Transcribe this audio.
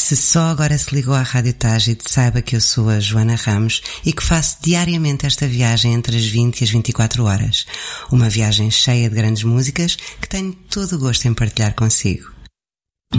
Se só agora se ligou à Rádio Tágide, saiba que eu sou a Joana Ramos e que faço diariamente esta viagem entre as 20 e as 24 horas. Uma viagem cheia de grandes músicas que tenho todo o gosto em partilhar consigo.